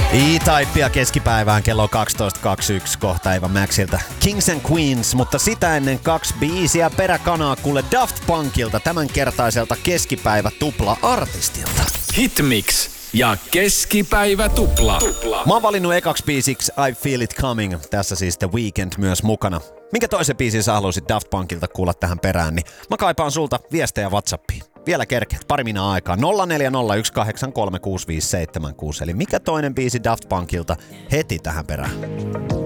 E-Typea keskipäivään kello 12.21 kohta Eva Maxilta Kings and Queens, mutta sitä ennen 2 biisiä peräkanaa kuule Daft Punkilta, tämänkertaiselta keskipäivä tupla-artistilta. Hitmix ja keskipäivä tupla. Mä oon valinnut ekaksi biisiksi I Feel It Coming, tässä siis The Weeknd myös mukana. Minkä toisen biisin sä haluaisit Daft Punkilta kuulla tähän perään, niin mä kaipaan sulta viestejä WhatsAppiin. Vielä kerkeät, pari minaa aikaa. 0401836576. Eli mikä toinen biisi Daft Punkilta heti tähän perään?